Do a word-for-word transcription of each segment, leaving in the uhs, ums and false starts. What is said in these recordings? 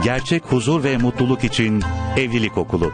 Gerçek huzur ve mutluluk için Evlilik Okulu.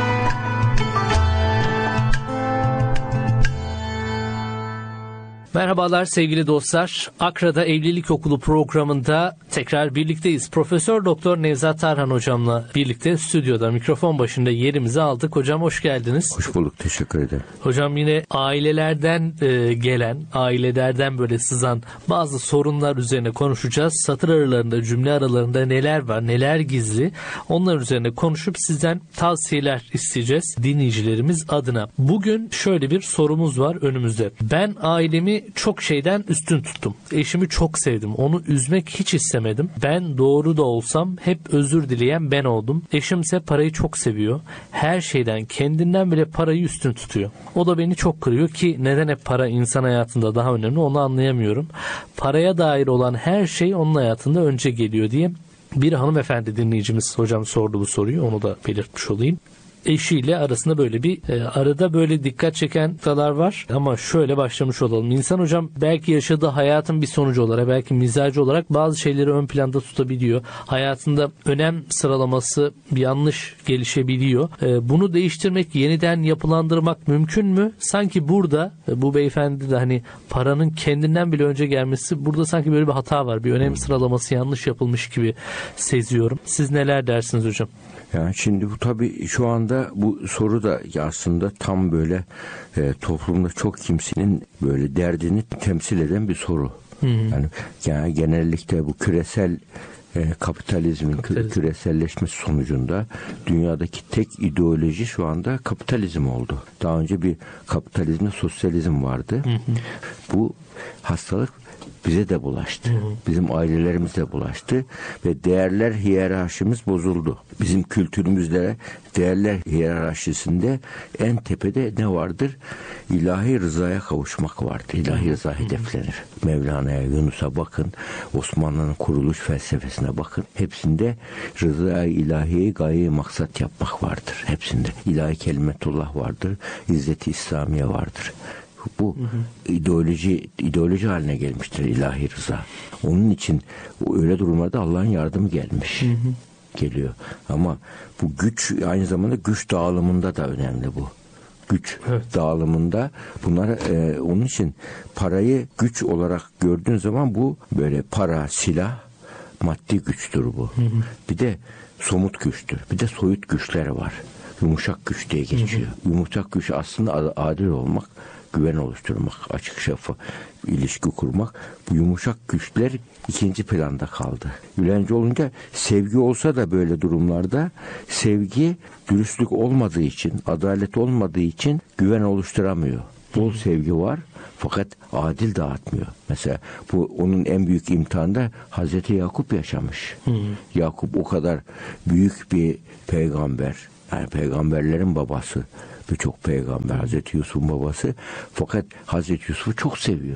Merhabalar sevgili dostlar. Akra'da Evlilik Okulu programında tekrar birlikteyiz. Profesör Doktor Nevzat Tarhan hocamla birlikte stüdyoda mikrofon başında yerimizi aldık. Hocam hoş geldiniz. Hoş bulduk, teşekkür ederim. Hocam yine ailelerden e, gelen, ailelerden böyle sızan bazı sorunlar üzerine konuşacağız. Satır aralarında, cümle aralarında neler var, neler gizli, onlar üzerine konuşup sizden tavsiyeler isteyeceğiz dinleyicilerimiz adına. Bugün şöyle bir sorumuz var önümüzde. Ben ailemi çok şeyden üstün tuttum. Eşimi çok sevdim. Onu üzmek hiç istemedim. Ben doğru da olsam hep özür dileyen ben oldum. Eşimse parayı çok seviyor. Her şeyden, kendinden bile parayı üstün tutuyor. O da beni çok kırıyor ki neden hep para insan hayatında daha önemli onu anlayamıyorum. Paraya dair olan her şey onun hayatında önce geliyor diye bir hanımefendi dinleyicimiz hocam sordu bu soruyu. Onu da belirtmiş olayım. Eşiyle arasında böyle bir e, arada böyle dikkat çeken noktalar var ama şöyle başlamış olalım. İnsan hocam belki yaşadığı hayatın bir sonucu olarak, belki mizacı olarak bazı şeyleri ön planda tutabiliyor. Hayatında önem sıralaması yanlış gelişebiliyor. E, bunu değiştirmek, yeniden yapılandırmak mümkün mü? Sanki burada e, bu beyefendi de hani paranın kendinden bile önce gelmesi, burada sanki böyle bir hata var. Bir önem sıralaması yanlış yapılmış gibi seziyorum. Siz neler dersiniz hocam? Yani şimdi bu tabii şu anda bu soru da aslında tam böyle e, toplumda çok kimsenin böyle derdini temsil eden bir soru. Hı hı. Yani, yani genellikle bu küresel e, kapitalizmin Kapitalizm. küreselleşmesi sonucunda dünyadaki tek ideoloji şu anda kapitalizm oldu. Daha önce bir kapitalizmde sosyalizm vardı. Hı hı. Bu hastalık bize de bulaştı. Hı hı. Bizim ailelerimize de bulaştı ve değerler hiyerarşimiz bozuldu. Bizim kültürümüzde değerler hiyerarşisinde en tepede ne vardır? İlahi rızaya kavuşmak vardır. İlahi rıza hedeflenir. Mevlana'ya, Yunus'a bakın, Osmanlı'nın kuruluş felsefesine bakın. Hepsinde rıza-i ilahiye gaye-i maksat yapmak vardır. Hepsinde. İlahi kelimetullah vardır. İzzet-i İslamiye vardır. Bu hı hı. ideoloji ideoloji haline gelmiştir ilahi rıza. Onun için öyle durumlarda Allah'ın yardımı gelmiş. Hı hı. Geliyor. Ama bu güç aynı zamanda güç dağılımında da önemli bu. Güç evet. dağılımında bunlar e, onun için parayı güç olarak gördüğün zaman bu böyle para, silah, maddi güçtür bu. Hı hı. Bir de somut güçtür. Bir de soyut güçler var. Yumuşak güç diye geçiyor. Hı hı. Yumuşak güç aslında adil olmak, güven oluşturmak, açık şeffaf ilişki kurmak. Bu yumuşak güçler ikinci planda kaldı. Güvence olunca sevgi olsa da böyle durumlarda sevgi dürüstlük olmadığı için, adalet olmadığı için güven oluşturamıyor. Bol sevgi var fakat adil dağıtmıyor. Mesela bu onun en büyük imtihanı da Hazreti Yakup yaşamış. Hı. Yakup o kadar büyük bir peygamber. Yani peygamberlerin babası. Birçok peygamber, Hazreti Yusuf'un babası. Fakat Hazreti Yusuf'u çok seviyor.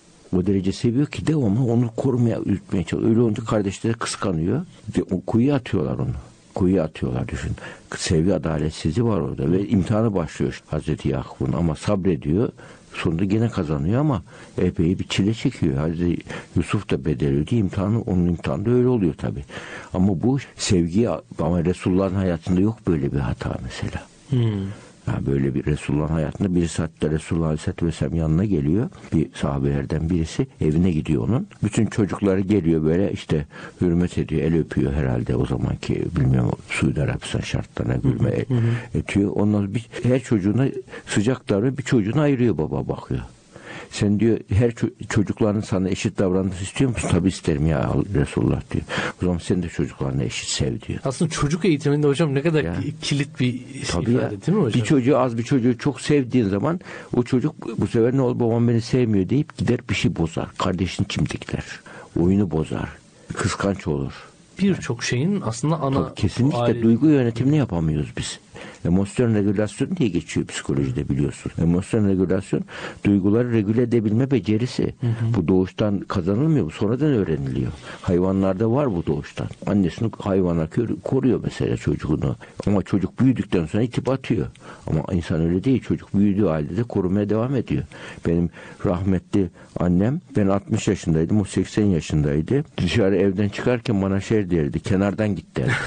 O derece seviyor ki devamlı onu korumaya, ütmeye çalışıyor. Öyle olunca kardeşleri kıskanıyor. De, o kuyuya atıyorlar onu. Kuyuya atıyorlar düşün. Sevgi adaletsizliği var orada. Ve imtihanı başlıyor Hazreti Yakup'un ama sabrediyor. Sonunda gene kazanıyor ama epey bir çile çekiyor. Hazreti Yusuf da bedel ödüyor. İmtihanı, onun imtihanı da öyle oluyor tabii. Ama bu sevgi, ama Resulullah'ın hayatında yok böyle bir hata mesela. Hmm. Yani böyle bir Resulullah'ın hayatında birisi hatta Resulullah Aleyhisselatü Vesselam yanına geliyor. Bir sahabelerden birisi evine gidiyor onun. Bütün çocukları geliyor böyle işte hürmet ediyor, el öpüyor herhalde o zamanki bilmiyorum Suudi Arabistan şartlarına gülme hı hı. etiyor. Ondan bir, her çocuğuna sıcak davranıyor, bir çocuğuna ayırıyor baba bakıyor. Sen diyor her ço- çocukların sana eşit davranması istiyor musun? Tabii isterim ya Resulullah diyor. O zaman sen de çocuklarına eşit sev diyor. Aslında çocuk eğitiminde hocam ne kadar ya, kilit bir ifade ya, değil mi hocam? Bir çocuğu az bir çocuğu çok sevdiğin zaman o çocuk bu sefer ne olur babam beni sevmiyor deyip gider bir şey bozar. Kardeşini çimdikler. Oyunu bozar. Kıskanç olur. Birçok şeyin aslında ana... Tabii, kesinlikle aile... duygu yönetimini yapamıyoruz biz. Emosyon regülasyon diye geçiyor psikolojide, biliyorsun. Emosyon regülasyon duyguları regüle edebilme becerisi. Hı hı. Bu doğuştan kazanılmıyor. Bu sonradan öğreniliyor. Hayvanlarda var bu doğuştan. Annesini hayvana koruyor mesela çocuğunu. Ama çocuk büyüdükten sonra itip atıyor. Ama insan öyle değil. Çocuk büyüdüğü halde de korumaya devam ediyor. Benim rahmetli annem, ben altmış yaşındaydım, o seksen yaşındaydı. Dışarı evden çıkarken bana şey derdi, kenardan git derdi.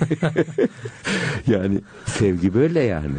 Yani sevgi böyle yani.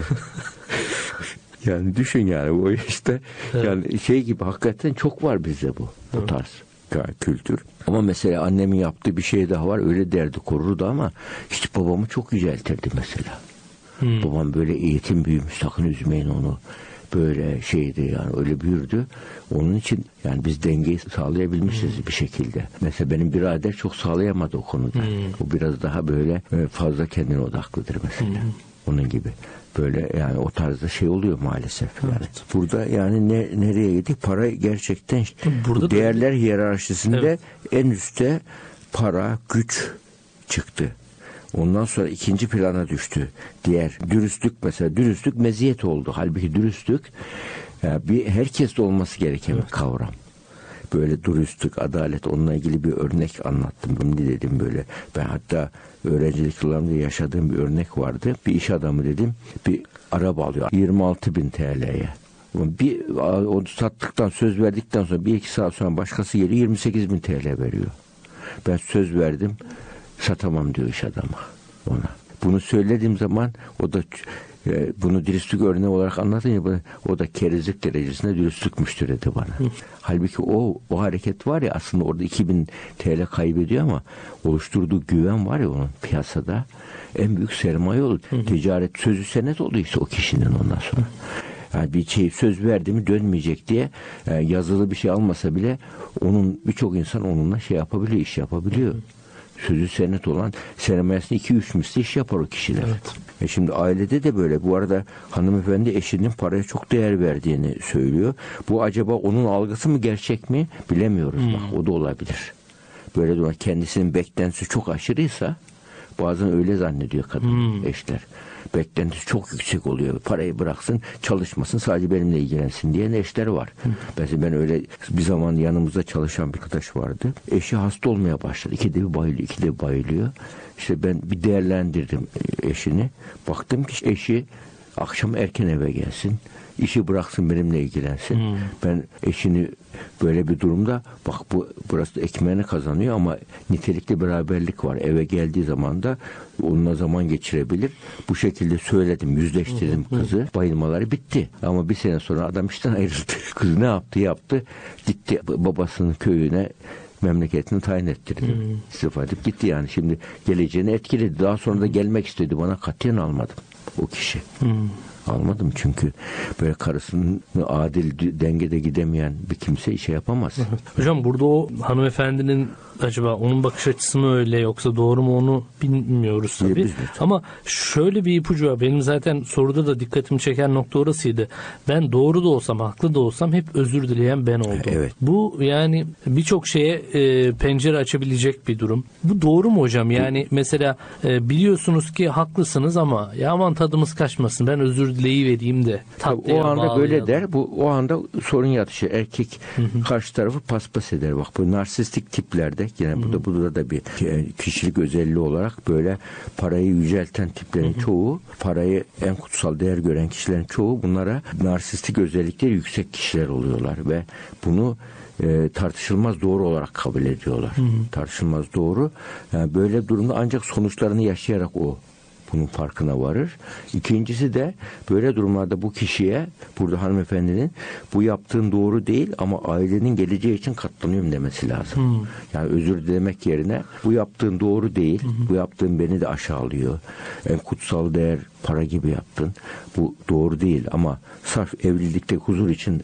Yani düşün yani o işte, evet. Yani şey gibi hakikaten çok var bizde bu, bu evet. tarz kültür. Ama mesela annemin yaptığı bir şey daha var, öyle derdi, korurdu ama işte babamı çok yüceltirdi mesela. Hmm. Babam böyle eğitim büyümüş, sakın üzmeyin onu. Böyle şeydi yani, öyle büyürdü. Onun için yani biz dengeyi sağlayabilmişiz hmm. bir şekilde. Mesela benim birader çok sağlayamadı o konuda. Hmm. O biraz daha böyle fazla kendine odaklıdır mesela. Hmm. Onun gibi. Böyle yani o tarzda şey oluyor maalesef. Yani. Evet. Burada yani ne, nereye gittik? Para gerçekten burada değerler da... hiyerarşisinde evet. en üstte para, güç çıktı. Ondan sonra ikinci plana düştü. Diğer dürüstlük mesela, dürüstlük meziyet oldu. Halbuki dürüstlük yani bir herkeste olması gereken evet. bir kavram. Böyle dürüstlük, adalet, onunla ilgili bir örnek anlattım. Bunu dedim böyle. Ben hatta öğrencilik yıllarımda yaşadığım bir örnek vardı. Bir iş adamı dedim, bir araba alıyor yirmi altı bin T L'ye. Bir, onu sattıktan, söz verdikten sonra bir iki saat sonra başkası geliyor yirmi sekiz bin T L veriyor. Ben söz verdim, satamam diyor iş adamı ona. Bunu söylediğim zaman o da e, bunu dürüstlük örneği olarak anlatınca o da kerizlik derecesinde dürüstlükmüştür dedi bana. Hı. Halbuki o o hareket var ya, aslında orada iki bin T L kaybediyor ama oluşturduğu güven var ya onun piyasada, en büyük sermaye olur. Hı. Ticaret sözü senet olduysa o kişinin ondan sonra. Hı. Yani bir şey söz verdi mi dönmeyecek diye yani yazılı bir şey almasa bile onun birçok insan onunla şey yapabiliyor, iş yapabiliyor. Hı. Sözü senet olan sermayesinde iki üç misli iş yapar o kişiler. Evet. E şimdi ailede de böyle. Bu arada hanımefendi eşinin paraya çok değer verdiğini söylüyor. Bu acaba onun algısı mı, gerçek mi bilemiyoruz. Hmm. Bak o da olabilir. Böyle de kendisinin beklentisi çok aşırıysa bazen öyle zannediyor kadın, hmm. eşler. Beklentisi çok yüksek oluyor. Parayı bıraksın, çalışmasın, sadece benimle ilgilensin diyen eşler var. Hı. Mesela ben öyle bir zaman yanımızda çalışan bir arkadaş vardı. Eşi hasta olmaya başladı. İkide bir bayılıyor, ikide bir bayılıyor. İşte ben bir değerlendirdim eşini. Baktım ki eşi akşam erken eve gelsin, işi bıraksın, benimle ilgilensin. Hmm. Ben eşini böyle bir durumda, bak bu burası da ekmeğini kazanıyor ama nitelikli beraberlik var. Eve geldiği zaman da onunla zaman geçirebilir. Bu şekilde söyledim, yüzleştirdim hmm. kızı. Bayılmaları bitti. Ama bir sene sonra adam işten ayrıldı. Kız ne yaptı yaptı. Gitti babasının köyüne, memleketini tayin ettirdi. Hmm. İstifa edip gitti yani. Şimdi geleceğini etkiledi. Daha sonra da gelmek istedi. Bana katiyen almadım o kişi. Hmm. Almadım çünkü böyle karısının adil dengede gidemeyen bir kimse şey yapamaz. Hocam burada o hanımefendinin acaba onun bakış açısı mı öyle, yoksa doğru mu onu bilmiyoruz tabii. Ama şöyle bir ipucu var. Benim zaten soruda da dikkatimi çeken nokta orasıydı. Ben doğru da olsam, haklı da olsam hep özür dileyen ben oldum. Evet. Bu yani birçok şeye e, pencere açabilecek bir durum. Bu doğru mu hocam? Yani mesela e, biliyorsunuz ki haklısınız ama ya aman tadımız kaçmasın, ben özür dileyivereyim de tatlıya o anda bağlayalım. Böyle der. Bu o anda sorun yatışır. Erkek hı hı. karşı tarafı paspas eder. Bak bu narsistik tiplerde yine hı-hı. burada burada da bir kişilik özelliği olarak böyle parayı yücelten tiplerin hı-hı. çoğu, parayı en kutsal değer gören kişilerin çoğu bunlara narsistik özellikleri yüksek kişiler oluyorlar ve bunu e, tartışılmaz doğru olarak kabul ediyorlar. Hı-hı. Tartışılmaz doğru. Yani böyle durumda ancak sonuçlarını yaşayarak o bunun farkına varır. İkincisi de böyle durumlarda bu kişiye, burada hanımefendinin bu yaptığın doğru değil ama ailenin geleceği için katlanıyorum demesi lazım. Hmm. Yani özür dilemek yerine bu yaptığın doğru değil, hmm. bu yaptığın beni de aşağılıyor. En kutsal değer para gibi yaptın. Bu doğru değil ama sırf evlilikte huzur için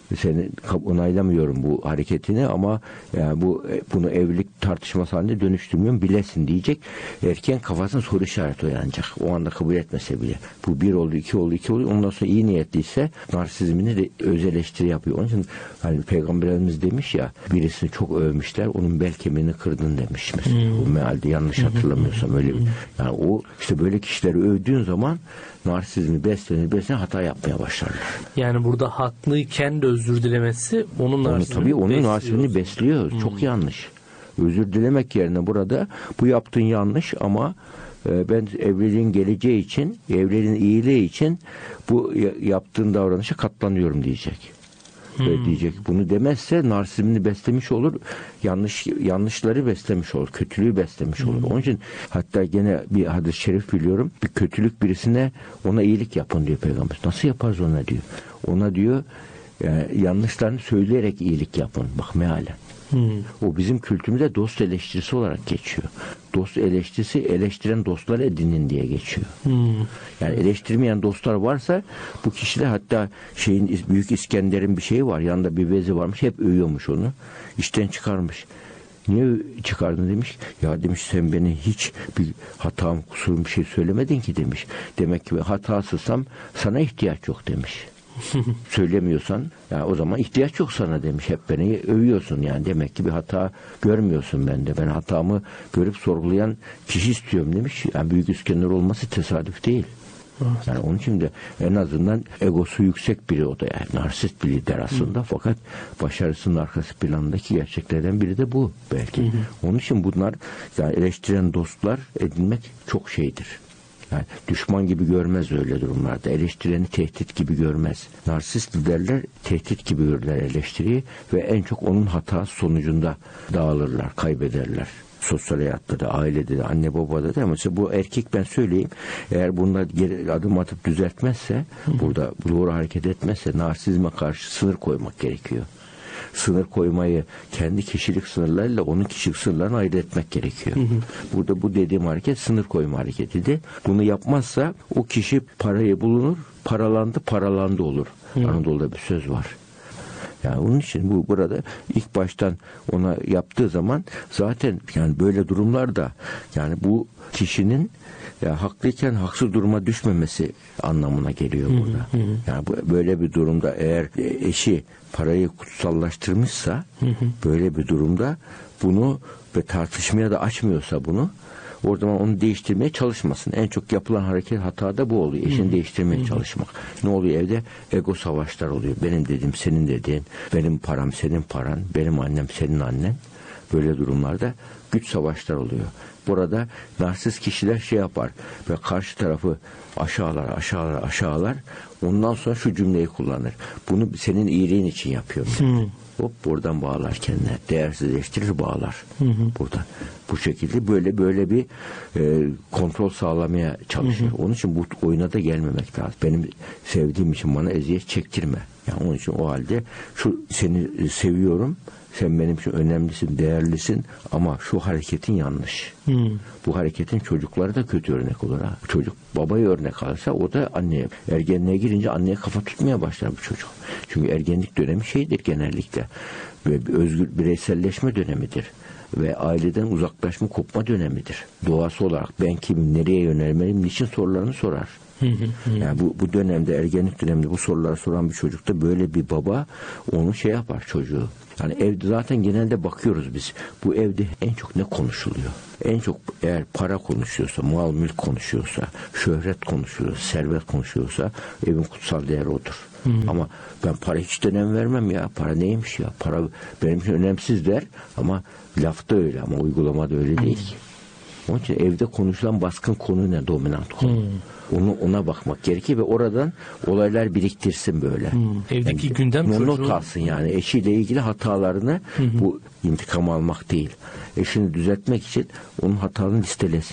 seni onaylamıyorum bu hareketini ama yani bu bunu evlilik tartışması haline dönüştürmüyorum bilesin diyecek. Erken kafasına soru işareti uyanacak. O anda kabul etmese bile. Bu bir oldu, iki oldu, iki oldu. Ondan sonra iyi niyetliyse narsizmini de öz eleştiri yapıyor. Onun için hani Peygamberimiz demiş ya, birisini çok övmüşler, onun bel kemiğini kırdın demiş mesela. Hmm. O mealde yanlış hatırlamıyorsam öyle. Yani o işte böyle kişileri övdüğün zaman narsizmi beslenir beslenir hata yapmaya başlarlar. Yani burada haklıyken de özür dilemesi onun narsizmini tabii onun besliyor. narsizmini besliyor. Hmm. Çok yanlış. Özür dilemek yerine burada bu yaptığın yanlış ama e, ben evliliğin geleceği için, evliliğin iyiliği için bu yaptığın davranışa katlanıyorum diyecek. Hmm. diyecek. Bunu demezse narsizmini beslemiş olur. Yanlış yanlışları beslemiş olur. Kötülüğü beslemiş olur. Hmm. Onun için hatta gene bir hadis-i şerif biliyorum. Bir kötülük birisine ona iyilik yapın diyor Peygamber. Nasıl yaparız ona diyor. Ona diyor yani yanlışlarını söyleyerek iyilik yapın. Bak mealen. Hmm. O bizim kültürümüzde dost eleştirisi olarak geçiyor. Dost eleştirisi eleştiren dostlar edinin diye geçiyor. Hmm. Yani eleştirmeyen dostlar varsa bu kişiler hatta şeyin Büyük İskender'in bir şeyi var. Yanında bir bezi varmış. Hep övüyormuş onu. İşten çıkarmış. Niye çıkardın demiş. Ya demiş sen beni hiç bir hatam kusurum bir şey söylemedin ki demiş. Demek ki hatasızsam sana ihtiyaç yok demiş. Söylemiyorsan yani o zaman ihtiyaç yok sana demiş. Hep beni övüyorsun yani. Demek ki bir hata görmüyorsun bende. Ben hatamı görüp sorgulayan kişi istiyorum demiş. Yani Büyük İskender olması tesadüf değil. Yani onun için de en azından egosu yüksek biri o da yani. Narsist bir lider aslında. Hı. Fakat başarısının arkası planındaki gerçeklerden biri de bu belki. Hı hı. Onun için bunlar yani eleştiren dostlar edinmek çok şeydir. Yani düşman gibi görmez öyle durumlarda. Eleştireni tehdit gibi görmez. Narsist liderler tehdit gibi görürler eleştiriyi ve en çok onun hatası sonucunda dağılırlar, kaybederler. Sosyal hayatta da, ailede de, anne babada da. Mesela bu erkek ben söyleyeyim, eğer bunlar geri adım atıp düzeltmezse, Hı. burada doğru hareket etmezse narsizme karşı sınır koymak gerekiyor. Sınır koymayı kendi kişilik sınırlarıyla onun kişilik sınırlarını ayırt etmek gerekiyor. Hı hı. Burada bu dediğim hareket sınır koyma hareketidir. Bunu yapmazsa o kişi parayı bulunur, paralandı, paralandı olur. Hı. Anadolu'da bir söz var. Yani onun için bu burada ilk baştan ona yaptığı zaman zaten yani böyle durumlarda yani bu kişinin ya haklıyken haksız duruma düşmemesi anlamına geliyor burada. Hı hı. Yani bu, böyle bir durumda eğer eşi parayı kutsallaştırmışsa hı hı. böyle bir durumda bunu ve tartışmaya da açmıyorsa bunu o zaman onu değiştirmeye çalışmasın. En çok yapılan hareket hata da bu oluyor. Eşini hmm. değiştirmeye hmm. çalışmak. Ne oluyor evde? Ego savaşlar oluyor. Benim dediğim senin dediğin. Benim param senin paran. Benim annem senin annen. Böyle durumlarda güç savaşlar oluyor. Burada narsist kişiler şey yapar ve karşı tarafı aşağılar, aşağılar, aşağılar. Ondan sonra şu cümleyi kullanır. Bunu senin iyiliğin için yapıyorum. Hmm. Hop buradan bağlar kendine. Değersizleştirir bağlar. Hı hı. Burada. Bu şekilde böyle böyle bir e, kontrol sağlamaya çalışır. Hı hı. Onun için bu oyuna da gelmemek lazım. Benim sevdiğim için bana eziyet çektirme. Yani onun için o halde şu seni seviyorum. Sen benim için önemlisin, değerlisin ama şu hareketin yanlış. Hmm. Bu hareketin çocukları da kötü örnek olur. Ha. Çocuk babayı örnek alırsa o da anneye. Ergenliğe girince anneye kafa tutmaya başlar bu çocuk. Çünkü ergenlik dönemi şeydir genellikle. Ve bir özgür bireyselleşme dönemidir. Ve aileden uzaklaşma, kopma dönemidir. Doğası olarak ben kimim, nereye yönelmeliyim, niçin sorularını sorar. Yani bu, bu dönemde, ergenlik döneminde bu soruları soran bir çocukta böyle bir baba onu şey yapar çocuğu. Yani evde zaten genelde bakıyoruz biz. Bu evde en çok ne konuşuluyor? En çok eğer para konuşuyorsa, mal mülk konuşuyorsa, şöhret konuşuyorsa, servet konuşuyorsa evin kutsal değeri odur. Hmm. Ama ben para hiç önem vermem ya. Para neymiş ya? Para benim için önemsiz der ama lafta öyle ama uygulamada öyle değil ki. Onun için evde konuşulan baskın konu ne? Dominant konu. Hmm. Onu ona bakmak gerekir ve oradan olaylar biriktirsin böyle. Hmm. Evdeki yani, gündem not çocuğu... alsın yani eşiyle ilgili hatalarını hmm. bu intikam almak değil. Eşini düzeltmek için onun hatalarını listelesin.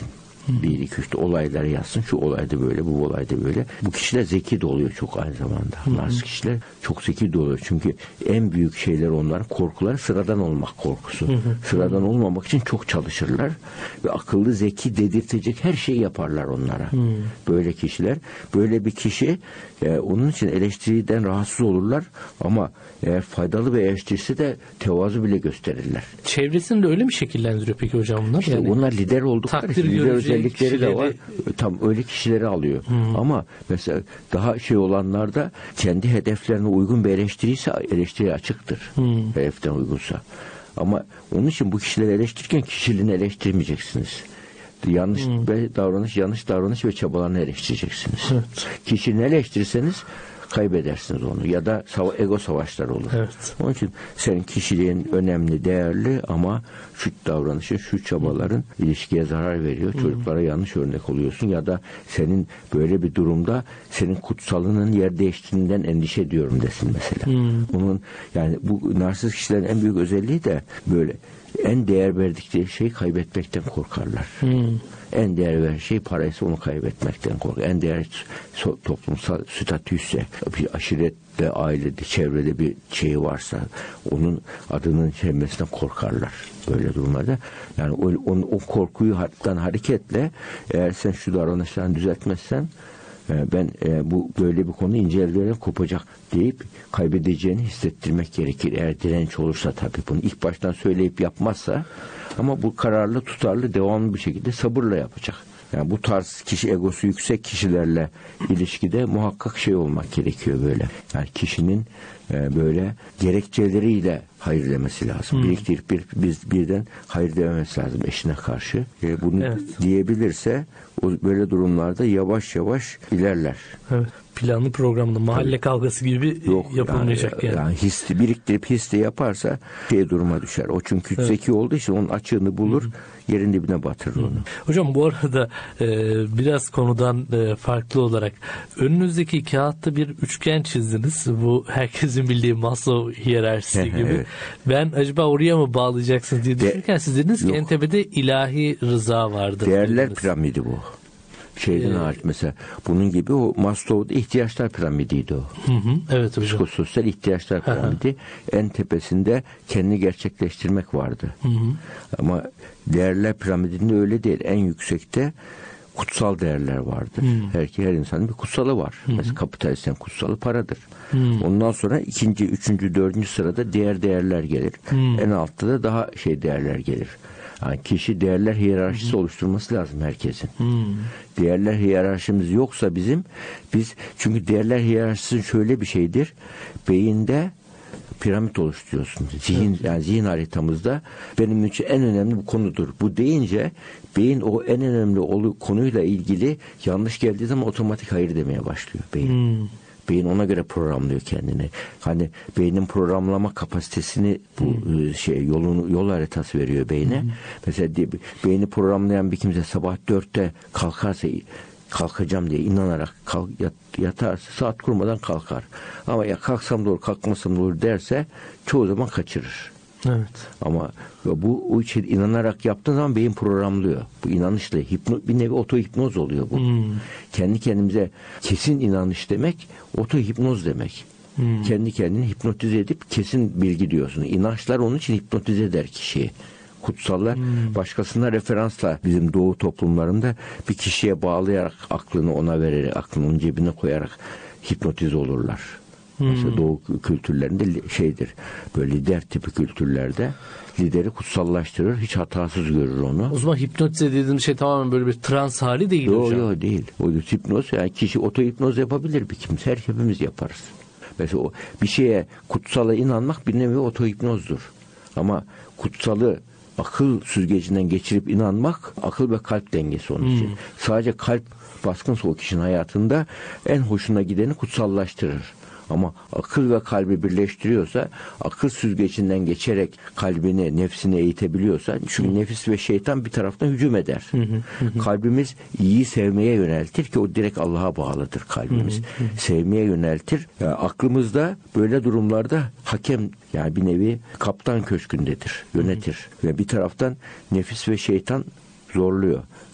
Bir, iki, üçte olayları yazsın. Şu olayda böyle, bu olayda böyle. Bu kişiler zeki de oluyor çok aynı zamanda. Hı hı. Narsist kişiler çok zeki de oluyor. Çünkü en büyük şeyler onların korkuları sıradan olmak korkusu. Hı hı. Sıradan olmamak için çok çalışırlar. Ve akıllı, zeki dedirtecek her şeyi yaparlar onlara. Hı. Böyle kişiler. Böyle bir kişi e, onun için eleştiriden rahatsız olurlar. Ama eğer faydalı bir eleştirisi de tevazu bile gösterirler. Çevresini de öyle mi şekillendiriyor peki hocam bunlar? İşte yani onlar lider oldukları için lider özellikleri kişileri de var. Tam öyle kişileri alıyor. Hmm. Ama mesela daha şey olanlar da kendi hedeflerine uygun bir eleştiriyse eleştiriye açıktır. Hmm. Hedeften uygunsa. Ama onun için bu kişileri eleştirirken kişiliğini eleştirmeyeceksiniz. Yanlış hmm. davranış, yanlış davranış ve çabalarını eleştireceksiniz. Evet. Kişiliğini eleştirirseniz kaybedersiniz onu ya da ego savaşları olur. Evet. Onun için senin kişiliğin önemli, değerli ama şu davranışın, şu çabaların ilişkiye zarar veriyor. Hı. Çocuklara yanlış örnek oluyorsun ya da senin böyle bir durumda senin kutsalının yer değiştiğinden endişe ediyorum desin mesela. Hı. Bunun yani bu narsist kişilerin en büyük özelliği de böyle en değer verdikleri şeyi kaybetmekten korkarlar. Hmm. En değer veren şey paraysa onu kaybetmekten korkar. En değer so- toplumsal statüyse, bir aşirette, ailede, çevrede bir şeyi varsa onun adının çevrilmesinden korkarlar. Böyle durumlarda. Yani o, o, o korkuyu hattan hareketle eğer sen şu davranışlarını düzeltmezsen ben e, bu böyle bir konu inceleyerek kopacak deyip kaybedeceğini hissettirmek gerekir. Eğer direnç olursa tabii bunu ilk baştan söyleyip yapmazsa ama bu kararlı, tutarlı, devamlı bir şekilde sabırla yapacak. Yani bu tarz kişi egosu yüksek kişilerle ilişkide muhakkak şey olmak gerekiyor böyle. Yani kişinin e, böyle gerekçeleriyle hayır demesi lazım. Hmm. Biriktirip bir, biz birden hayır dememesi lazım eşine karşı. E, bunu evet. diyebilirse o böyle durumlarda yavaş yavaş ilerler. Evet. Planlı programlı mahalle Tabii. kavgası gibi Yok, yapılmayacak yani. Yani, yani hissi biriktirip hissi yaparsa şey duruma düşer. O çünkü evet. zeki olduğu için onun açığını bulur. Hı-hı. Yerin dibine batırır onu. Hocam bu arada e, biraz konudan e, farklı olarak önünüzdeki kağıtta bir üçgen çizdiniz. Bu herkesin bildiği Maslow hiyerarşisi gibi. Evet. Ben acaba oraya mı bağlayacaksınız diye düşünürken De- siz dediniz ki en tepede ilahi rıza vardır. Değerler dediniz. piramidi bu. Şeyden ee, hariç mesela bunun gibi o Maslow'da ihtiyaçlar piramidiydi o. Hı hı, evet hocam. Psikososyal ihtiyaçlar piramidi. Hı hı. En tepesinde kendini gerçekleştirmek vardı. Hı hı. Ama değerler piramidinde öyle değil. En yüksekte kutsal değerler vardır. Hı. Her, her insanın bir kutsalı var. Hı hı. Mesela kapitalistin kutsalı paradır. Hı. Ondan sonra ikinci, üçüncü, dördüncü sırada diğer değerler gelir. Hı. En altta da daha şey değerler gelir. Yani kişi değerler hiyerarşisi Hı-hı. oluşturması lazım herkesin. Hmm. Değerler hiyerarşimiz yoksa bizim biz çünkü değerler hiyerarşisi şöyle bir şeydir. Beyinde piramit oluşturuyorsun. Zihin evet. yani zihin haritamızda benim için en önemli bu konudur. Bu deyince beyin o en önemli konuyla ilgili yanlış geldiği zaman otomatik hayır demeye başlıyor beyin. Hmm. Beyin ona göre programlıyor kendini. Hani beynin programlama kapasitesini bu hmm. şey yolunu yol haritası veriyor beyne. Hmm. Mesela beyni programlayan bir kimse sabah dörtte kalkarsa kalkacağım diye inanarak kalk, yat, yatarsa saat kurmadan kalkar. Ama ya kalksam da olur kalkmasam da olur derse çoğu zaman kaçırır. Evet. Ama bu o için inanarak yaptığın zaman beyin programlıyor. Bu inanışla hipno, bir nevi otohipnoz oluyor bu. Hmm. Kendi kendimize kesin inanış demek otohipnoz demek. Hmm. Kendi kendini hipnotize edip kesin bilgi diyorsun. İnançlar onun için hipnotize eder kişiyi. Kutsallar hmm. başkasına referansla bizim doğu toplumlarında bir kişiye bağlayarak aklını ona vererek aklını onun cebine koyarak hipnotize olurlar. Mesela hmm. doğu kültürlerinde şeydir. Böyle lider tipi kültürlerde lideri kutsallaştırır. Hiç hatasız görür onu. O zaman hipnotize dediğim şey tamamen böyle bir trans hali değil yo, hocam. Yok değil. O hipnoz yani kişi otohipnoz yapabilir bir kimse. Her hepimiz yaparız. Mesela o bir şeye kutsala inanmak bir nevi otohipnozdur. Ama kutsalı akıl süzgecinden geçirip inanmak akıl ve kalp dengesi onun için. Hmm. Sadece kalp baskınsa o kişinin hayatında en hoşuna gideni kutsallaştırır. Ama akıl ve kalbi birleştiriyorsa, akıl süzgecinden geçerek kalbini, nefsini eğitebiliyorsa, çünkü hı. nefis ve şeytan bir taraftan hücum eder. Hı hı hı. Kalbimiz iyi sevmeye yöneltir ki o direkt Allah'a bağlıdır kalbimiz. Hı hı hı. Sevmeye yöneltir. Yani aklımızda böyle durumlarda hakem yani bir nevi kaptan köşkündedir, yönetir. Hı hı. Ve bir taraftan nefis ve şeytan zorluyor.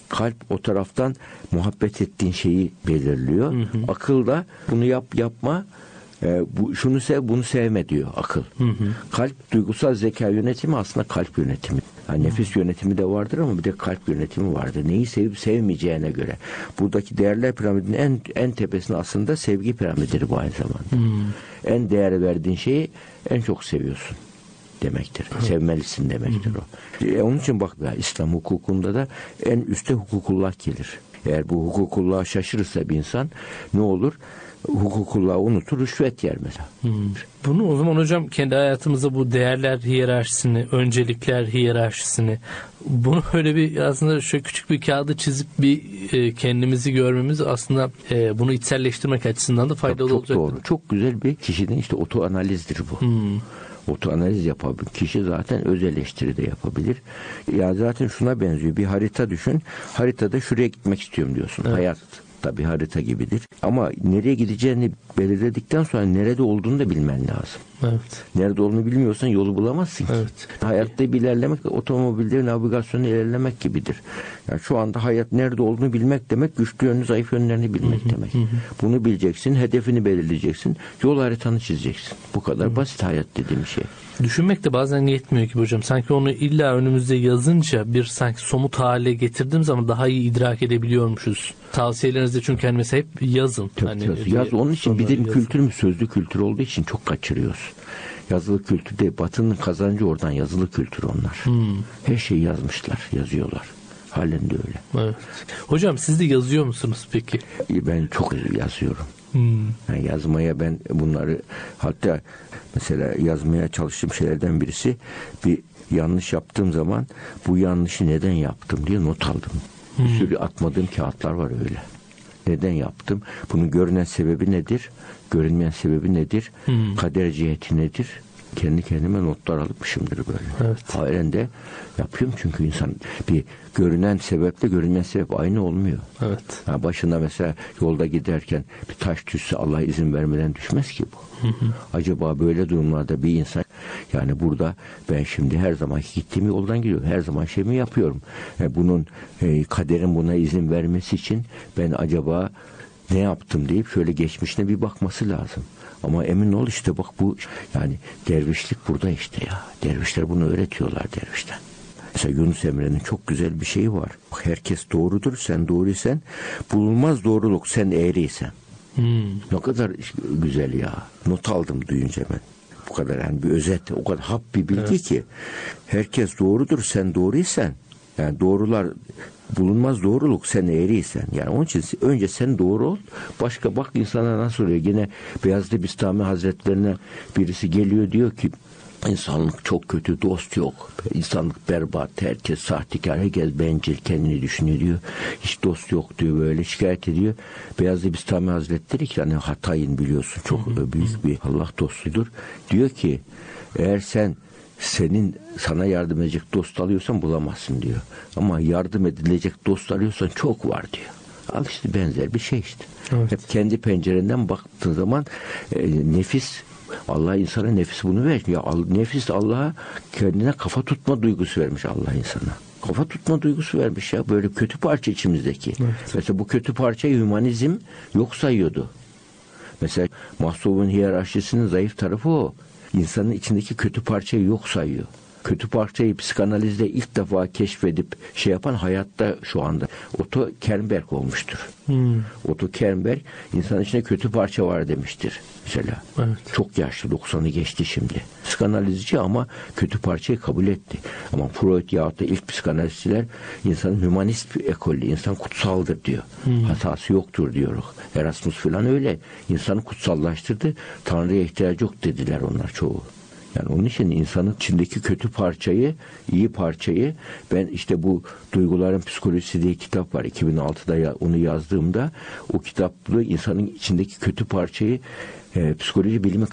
Kalp o taraftan muhabbet ettiğin şeyi belirliyor. Hı hı. Akıl da bunu yap yapma, e, bu şunu sev bunu sevme diyor akıl. Hı hı. Kalp duygusal zeka yönetimi aslında kalp yönetimi. Yani nefis yönetimi de vardır ama bir de kalp yönetimi vardır. Neyi sevip sevmeyeceğine göre. Buradaki değerler piramidinin en en tepesinde aslında sevgi piramididir bu aynı zamanda. Hmm. En değer verdiğin şeyi en çok seviyorsun demektir. Hmm. Sevmelisin demektir hmm. o. E, onun için bak ya, İslam hukukunda da en üstte hukukullah gelir. Eğer bu hukukullah'a şaşırırsa bir insan ne olur? Hukukullah'ı unutur, rüşvet yer mesela. Hmm. Bunu o zaman hocam kendi hayatımızda bu değerler hiyerarşisini, öncelikler hiyerarşisini, bunu öyle bir aslında şöyle küçük bir kağıdı çizip bir e, kendimizi görmemiz aslında e, bunu içselleştirmek açısından da faydalı çok olacak. Çok doğru. Çok güzel bir kişinin işte otoanalizdir bu. Hmm. Otoanaliz yapabilir. Kişi zaten öz eleştiri de yapabilir. Ya zaten şuna benziyor. Bir harita düşün. Haritada şuraya gitmek istiyorum diyorsun. Evet. Hayat tabii harita gibidir. Ama nereye gideceğini belirledikten sonra nerede olduğunu da bilmen lazım. Evet. Nerede olduğunu bilmiyorsan yolu bulamazsın ki. Evet. Hayatta bir ilerlemek otomobilde navigasyonu ilerlemek gibidir. Yani şu anda hayat nerede olduğunu bilmek demek, güçlü yönünü, zayıf yönlerini bilmek hı hı, demek. Hı. Bunu bileceksin, hedefini belirleyeceksin, yol haritanı çizeceksin. Bu kadar hı. basit hayat dediğim şey. Düşünmek de bazen yetmiyor ki hocam. Sanki onu illa önümüzde yazınca bir sanki somut hale getirdiğim zaman daha iyi idrak edebiliyormuşuz. Tavsiyelerinizde çünkü hani mesela hep yazın. Tabii, hani yaz. yaz onun için bizim kültürümüz sözlü kültür olduğu için çok kaçırıyoruz. Yazılı kültür değil. Batı'nın kazancı oradan, yazılı kültür onlar. Hmm. Her şeyi yazmışlar, yazıyorlar. Halen de öyle. Evet. Hocam siz de yazıyor musunuz peki? Ben çok yazıyorum. Hmm. Yani yazmaya ben bunları, hatta mesela yazmaya çalıştığım şeylerden birisi, bir yanlış yaptığım zaman bu yanlışı neden yaptım diye not aldım. Hmm. Bir sürü atmadığım kağıtlar var öyle. Neden yaptım? Bunun görünen sebebi nedir? Görünmeyen sebebi nedir? Hmm. Kader ciheti nedir? Kendi kendime notlar almışımdır böyle. Evet. Halen de yapıyorum çünkü insan bir görünen sebeple görünmeyen sebep aynı olmuyor. Evet. Yani başında mesela yolda giderken bir taş düşse Allah izin vermeden düşmez ki bu. Hı hı. Acaba böyle durumlarda bir insan, yani burada ben şimdi her zamanki gittiğim yoldan gidiyorum. Her zaman şeyimi yapıyorum. Yani bunun e, kaderin buna izin vermesi için ben acaba ne yaptım deyip şöyle geçmişine bir bakması lazım. Ama emin ol işte bak bu, yani dervişlik burada işte ya. Dervişler bunu öğretiyorlar dervişten. Mesela Yunus Emre'nin çok güzel bir şeyi var. Bak, herkes doğrudur, sen doğruysen, bulunmaz doğruluk, sen eğriysen. Hmm. Ne kadar güzel ya. Not aldım duyunca ben. Bu kadar yani bir özet, o kadar hap bir bilgi evet. ki. Herkes doğrudur, sen doğruysan. Yani doğrular, bulunmaz doğruluk, sen eğriysen. Yani onun için önce sen doğru ol. Başka bak insana nasıl oluyor. Yine Beyazıt Bistami Hazretlerine birisi geliyor, diyor ki İnsanlık çok kötü, dost yok. İnsanlık berbat, herkes sahtekar, herkes bencil, kendini düşünüyor diyor. Hiç dost yok diyor, böyle şikayet ediyor. Beyazıt Bistami Hazretleri ki hani Hatay'ın biliyorsun çok hı hı. büyük bir Allah dostudur. Diyor ki eğer sen senin sana yardım edecek dost alıyorsan bulamazsın diyor. Ama yardım edilecek dost arıyorsan çok var diyor. Al işte benzer bir şey işte. Evet. Hep kendi pencerenden baktığın zaman e, nefis, Allah insana nefis bunu vermiş. Ya nefis Allah'a kendine kafa tutma duygusu vermiş Allah insana. Kafa tutma duygusu vermiş ya, böyle kötü parça içimizdeki. Evet. Mesela bu kötü parçayı hümanizm yok sayıyordu. Mesela Maslow'un hiyerarşisinin zayıf tarafı o. İnsanın içindeki kötü parçayı yok sayıyor. Kötü parçayı psikanalizde ilk defa keşfedip şey yapan hayatta şu anda Otto Kernberg olmuştur. Hmm. Otto Kernberg insanın içinde kötü parça var demiştir mesela. Evet. Çok yaşlı, doksanı geçti şimdi. Psikanalizci ama kötü parçayı kabul etti. Ama Freud yahut da ilk psikanalizciler insanın hümanist bir ekolü, insan kutsaldır diyor. Hmm. Hatası yoktur diyor. Erasmus falan öyle. İnsanı kutsallaştırdı. Tanrı'ya ihtiyacı yok dediler onlar çoğu. Yani onun için insanın içindeki kötü parçayı, iyi parçayı, ben işte bu Duyguların Psikolojisi diye kitap var. iki bin altıda ya, onu yazdığımda o kitaplı insanın içindeki kötü parçayı e, psikoloji bilimi